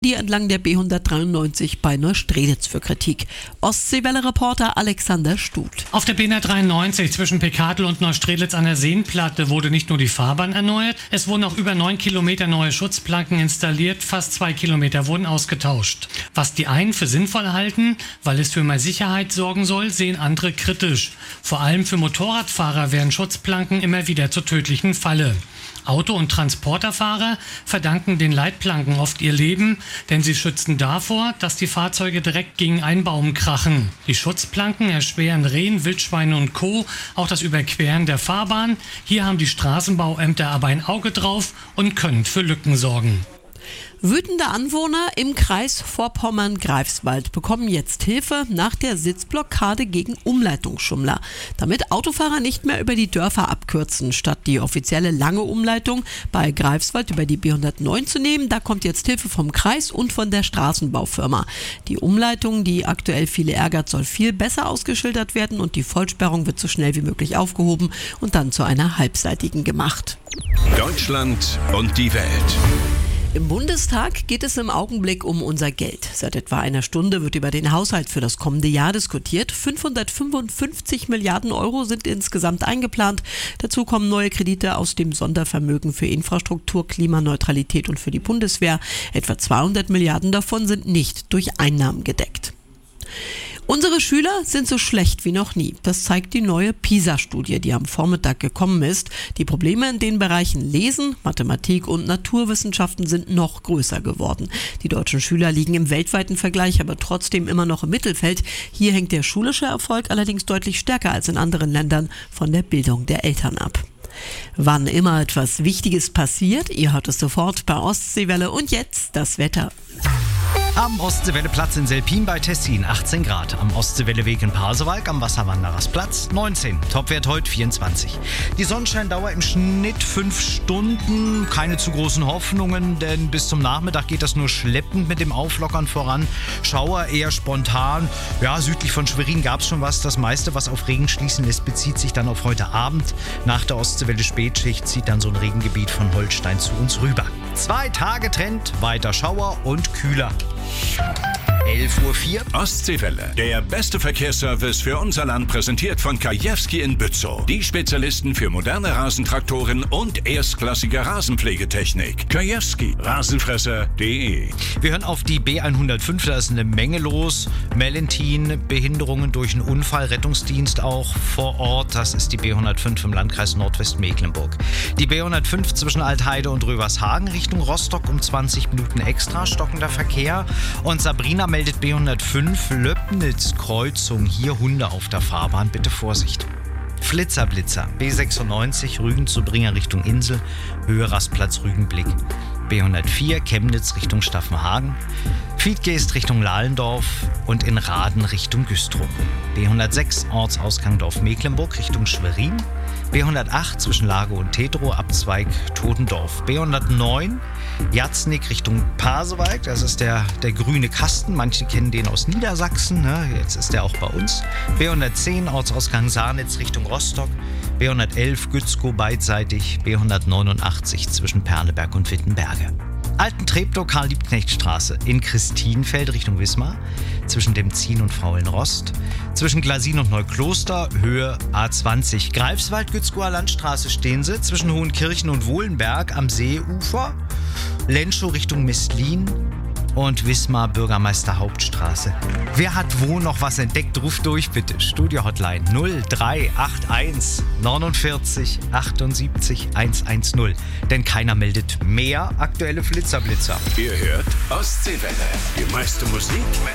Die entlang der B193 bei Neustrelitz für Kritik. Ostseewelle-Reporter Alexander Stuth. Auf der B193 zwischen Pekadl und Neustrelitz an der Seenplatte wurde nicht nur die Fahrbahn erneuert, es wurden auch über 9 Kilometer neue Schutzplanken installiert, fast 2 Kilometer wurden ausgetauscht. Was die einen für sinnvoll halten, weil es für mehr Sicherheit sorgen soll, sehen andere kritisch. Vor allem für Motorradfahrer werden Schutzplanken immer wieder zur tödlichen Falle. Auto- und Transporterfahrer verdanken den Leitplanken oft ihr Leben, denn sie schützen davor, dass die Fahrzeuge direkt gegen einen Baum krachen. Die Schutzplanken erschweren Rehen, Wildschweine und Co. auch das Überqueren der Fahrbahn. Hier haben die Straßenbauämter aber ein Auge drauf und können für Lücken sorgen. Wütende Anwohner im Kreis Vorpommern-Greifswald bekommen jetzt Hilfe nach der Sitzblockade gegen Umleitungsschummler. Damit Autofahrer nicht mehr über die Dörfer abkürzen, statt die offizielle lange Umleitung bei Greifswald über die B109 zu nehmen, da kommt jetzt Hilfe vom Kreis und von der Straßenbaufirma. Die Umleitung, die aktuell viele ärgert, soll viel besser ausgeschildert werden und die Vollsperrung wird so schnell wie möglich aufgehoben und dann zu einer halbseitigen gemacht. Deutschland und die Welt. Im Bundestag geht es im Augenblick um unser Geld. Seit etwa einer Stunde wird über den Haushalt für das kommende Jahr diskutiert. 555 Milliarden Euro sind insgesamt eingeplant. Dazu kommen neue Kredite aus dem Sondervermögen für Infrastruktur, Klimaneutralität und für die Bundeswehr. Etwa 200 Milliarden davon sind nicht durch Einnahmen gedeckt. Unsere Schüler sind so schlecht wie noch nie. Das zeigt die neue PISA-Studie, die am Vormittag gekommen ist. Die Probleme in den Bereichen Lesen, Mathematik und Naturwissenschaften sind noch größer geworden. Die deutschen Schüler liegen im weltweiten Vergleich aber trotzdem immer noch im Mittelfeld. Hier hängt der schulische Erfolg allerdings deutlich stärker als in anderen Ländern von der Bildung der Eltern ab. Wann immer etwas Wichtiges passiert, ihr hört es sofort bei Ostseewelle und jetzt das Wetter. Am Ostseewelleplatz in Selpin bei Tessin 18 Grad. Am Ostseewelleweg in Pasewalk am Wasserwanderersplatz 19. Topwert heute 24. Die Sonnenscheindauer im Schnitt 5 Stunden. Keine zu großen Hoffnungen, denn bis zum Nachmittag geht das nur schleppend mit dem Auflockern voran. Schauer eher spontan. Ja, südlich von Schwerin gab es schon was. Das meiste, was auf Regen schließen lässt, bezieht sich dann auf heute Abend. Nach der Ostseewelle Spätschicht zieht dann so ein Regengebiet von Holstein zu uns rüber. 2 Tage Trend, weiter Schauer und kühler. 11:04 Uhr. Ostseewelle. Der beste Verkehrsservice für unser Land, präsentiert von Kajewski in Bützow. Die Spezialisten für moderne Rasentraktoren und erstklassige Rasenpflegetechnik. Kajewski. Rasenfresser.de. Wir hören auf die B105, da ist eine Menge los. Mellentin, Behinderungen durch einen Unfall, Rettungsdienst auch vor Ort. Das ist die B105 im Landkreis Nordwestmecklenburg. Die B105 zwischen Altheide und Rövershagen Richtung Rostock um 20 Minuten extra, stockender Verkehr. Und Sabrina meldet B105 Löbnitz-Kreuzung. Hier Hunde auf der Fahrbahn, bitte Vorsicht. Flitzer-Blitzer, B96 Rügen zu Bringer Richtung Insel, Höhe Rastplatz Rügenblick. B104 Chemnitz Richtung Staffenhagen, Fiedgeest Richtung Lahlendorf und in Raden Richtung Güstrow. B106 Ortsausgang Dorf Mecklenburg Richtung Schwerin, B108 zwischen Lago und Tedrow, Abzweig Totendorf. B109 Jatznik Richtung Pasewalk, das ist der grüne Kasten, manche kennen den aus Niedersachsen, ne? Jetzt ist der auch bei uns. B110 Ortsausgang Sarnitz Richtung Rostock, B111 Gützkow beidseitig, B189 zwischen Perleberg und Wittenberge. Alten-Treptow Karl-Liebknecht-Straße in Christienfeld Richtung Wismar, zwischen dem Zien und Frauenrost, zwischen Glasin und Neukloster, Höhe A20. Greifswald, Gützkower Landstraße stehen sie, zwischen Hohenkirchen und Wohlenberg am Seeufer, Lenschow Richtung Mestlin und Wismar Bürgermeister Hauptstraße. Wer hat wo noch was entdeckt, ruft durch bitte. Studio-Hotline 0381 49 78 110. Denn keiner meldet mehr aktuelle Flitzer-Blitzer. Ihr hört Ostseewelle. Die meiste Musik